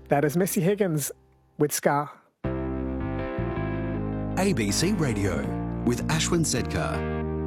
That is Missy Higgins with Scar. ABC Radio with Ashwin Sedkar.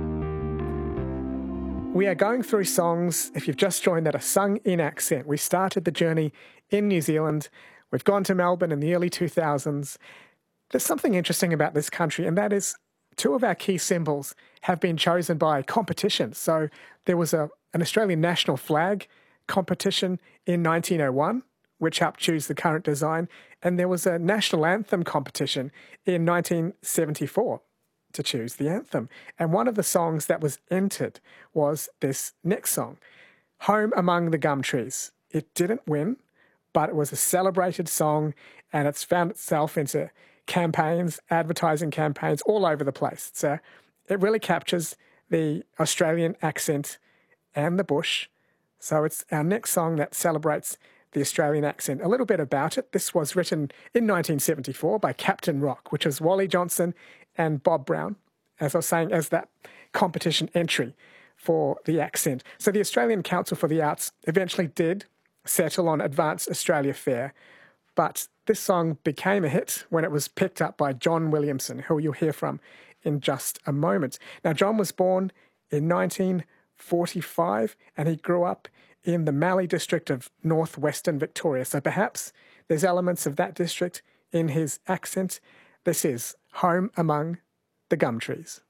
We are going through songs, if you've just joined, that are sung in accent. We started the journey in New Zealand. We've gone to Melbourne in the early 2000s. There's something interesting about this country, and that is two of our key symbols have been chosen by competition. So there was an Australian national flag competition in 1901, which helped choose the current design, and there was a national anthem competition in 1974 to choose the anthem. And one of the songs that was entered was this next song, Home Among the Gum Trees. It didn't win, but it was a celebrated song, and it's found itself into campaigns, advertising campaigns all over the place. So it really captures the Australian accent and the bush. So it's our next song that celebrates the Australian accent. A little bit about it. This was written in 1974 by Captain Rock, which is Wally Johnson and Bob Brown, as I was saying, as that competition entry for the accent. So the Australian Council for the Arts eventually did settle on Advance Australia Fair, but this song became a hit when it was picked up by John Williamson, who you'll hear from in just a moment. Now, John was born in 1945, and he grew up in the Mallee district of northwestern Victoria. So perhaps there's elements of that district in his accent. This is Home Among the Gum Trees.